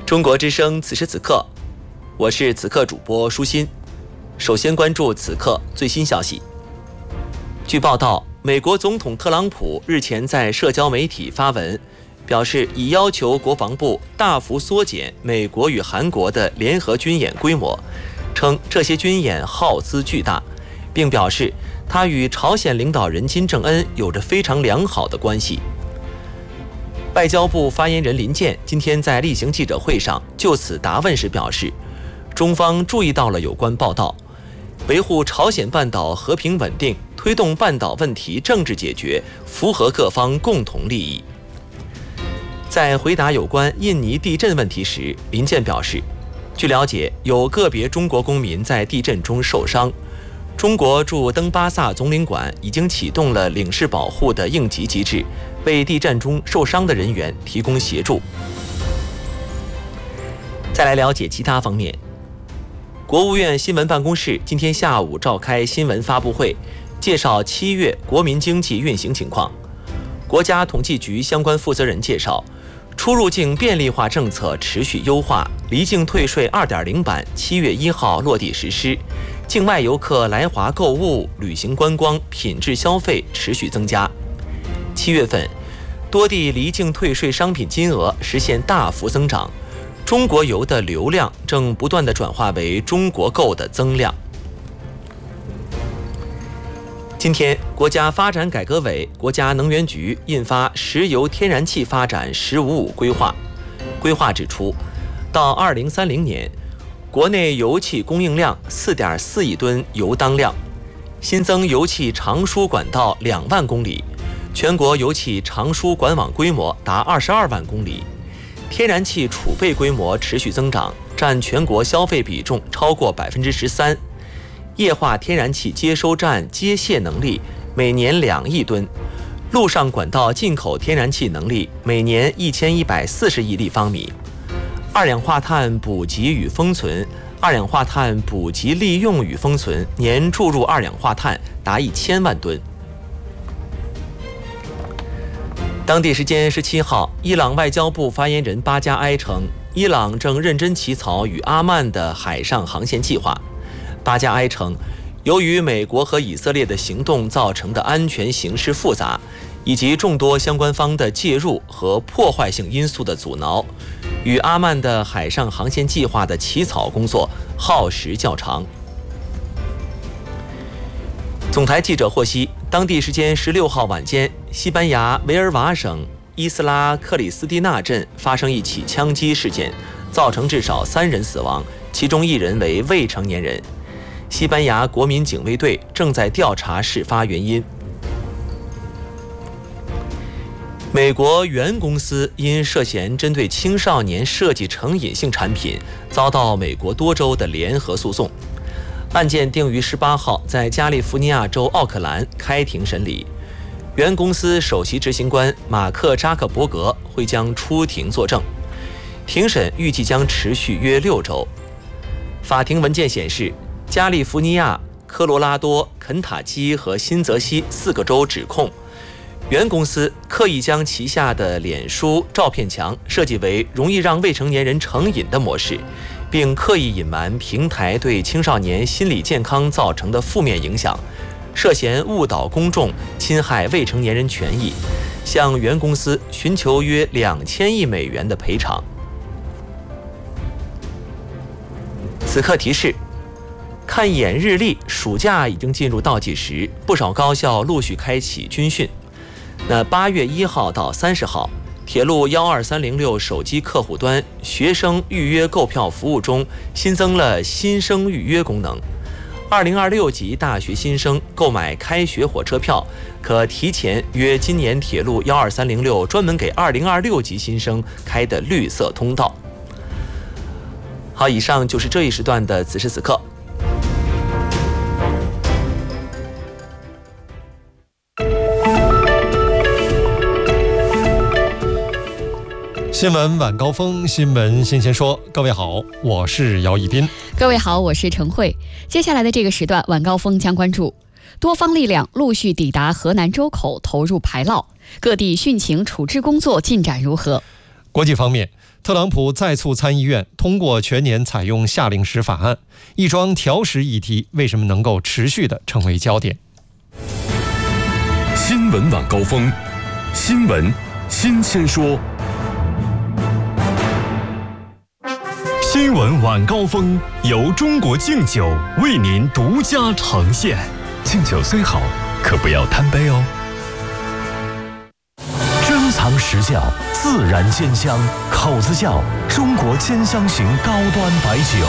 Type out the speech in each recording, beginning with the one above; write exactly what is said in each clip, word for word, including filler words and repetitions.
中国之声此时此刻，我是此刻主播舒心。首先关注此刻最新消息。据报道，美国总统特朗普日前在社交媒体发文，表示已要求国防部大幅缩减美国与韩国的联合军演规模，称这些军演耗资巨大，并表示他与朝鲜领导人金正恩有着非常良好的关系。外交部发言人林健今天在例行记者会上就此答问时表示，中方注意到了有关报道，维护朝鲜半岛和平稳定，推动半岛问题政治解决，符合各方共同利益。在回答有关印尼地震问题时，林健表示，据了解，有个别中国公民在地震中受伤，中国驻登巴萨总领馆已经启动了领事保护的应急机制，为地震中受伤的人员提供协助。再来了解其他方面。国务院新闻办公室今天下午召开新闻发布会，介绍七月国民经济运行情况。国家统计局相关负责人介绍，出入境便利化政策持续优化，离境退税 二点零 版七月一号落地实施，境外游客来华购物、旅行观光、品质消费持续增加。七月份，多地离境退税商品金额实现大幅增长，中国游的流量正不断地转化为中国购的增量。今天，国家发展改革委、国家能源局印发《石油天然气发展“十五五”规划》。规划指出，到二零三零年，国内油气供应量 四点四亿吨油当量，新增油气长输管道两万公里，全国油气长输管网规模达二十二万公里，天然气储备规模持续增长，占全国消费比重超过 百分之十三。液化天然气接收站接卸能力每年两亿吨，陆上管道进口天然气能力每年一千一百四十亿立方米。二氧化碳补给与封存、二氧化碳补给利用与封存年注入二氧化碳达一千万吨。当地时间十七号，伊朗外交部发言人巴加埃称，伊朗正认真起草与阿曼的海上航线计划。巴加埃称，由于美国和以色列的行动造成的安全形势复杂，以及众多相关方的介入和破坏性因素的阻挠，与阿曼的海上航线计划的起草工作耗时较长。总台记者获悉，当地时间十六号晚间，西班牙维尔瓦省伊斯拉克里斯蒂纳镇发生一起枪击事件，造成至少三人死亡，其中一人为未成年人。西班牙国民警卫队正在调查事发原因。美国原公司因涉嫌针对青少年设计成瘾性产品，遭到美国多州的联合诉讼。案件定于十八号在加利福尼亚州奥克兰开庭审理。原公司首席执行官马克·扎克伯格会将出庭作证。庭审预计将持续约六周。法庭文件显示，加利福尼亚、科罗拉多、肯塔基和新泽西四个州指控原公司刻意将旗下的脸书照片墙设计为容易让未成年人成瘾的模式，并刻意隐瞒平台对青少年心理健康造成的负面影响，涉嫌误导公众、侵害未成年人权益，向原公司寻求约两千亿美元的赔偿。此刻提示，看一眼日历，暑假已经进入倒计时，不少高校陆续开启军训。那八月一号到三十号，铁路一二三零六手机客户端学生预约购票服务中新增了新生预约功能。二零二六级大学新生购买开学火车票，可提前约今年铁路一二三零六专门给二零二六级新生开的绿色通道。好，以上就是这一时段的此时此刻。 新闻晚高峰，新闻新鲜说。各位好，我是姚一斌。 各位好，我是陈慧。接下来的这个时段，晚高峰将关注多方力量陆续抵达河南周口，投入排涝，各地汛情处置工作进展如何？ 国际方面，特朗普再促参议院通过全年采用夏令时法案，一桩调时议题为什么能够持续的成为焦点？ 新闻晚高峰，新闻新鲜说。新闻晚高峰由中国敬酒为您独家呈现。敬酒虽好，可不要贪杯哦。珍藏实窖，自然兼香，口子窖中国兼香型高端白酒。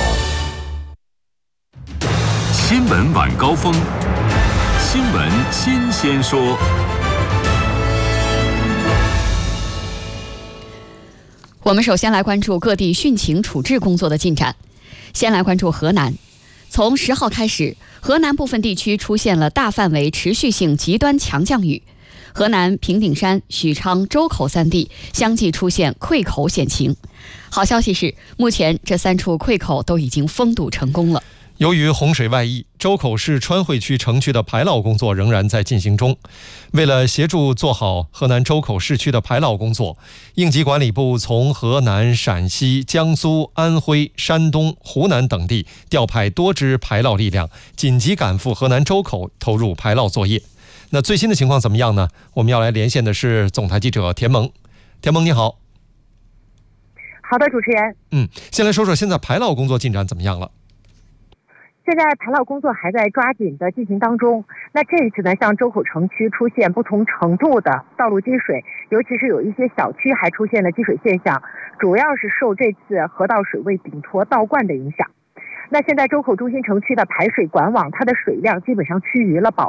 新闻晚高峰，新闻新鲜说。 我们首先来关注各地汛情处置工作的进展。先来关注河南，从十号开始，河南部分地区出现了大范围持续性极端强降雨。河南平顶山、许昌、周口三地相继出现溃口险情。好消息是，目前这三处溃口都已经封堵成功了。 由于洪水外溢，周口市川汇区城区的排涝工作仍然在进行中。为了协助做好河南周口市区的排涝工作，应急管理部从河南、陕西、江苏、安徽、山东、湖南等地调派多支排涝力量，紧急赶赴河南周口投入排涝作业。那最新的情况怎么样呢？我们要来连线的是总台记者田萌。田萌你好。 好的，主持人。 嗯，先来说说现在排涝工作进展怎么样了？ 现在排涝工作还在抓紧的进行当中。那这一次呢，像周口城区出现不同程度的道路积水，尤其是有一些小区还出现了积水现象，主要是受这次河道水位顶沱倒灌的影响。那现在周口中心城区的排水管网，它的水量基本上趋于了饱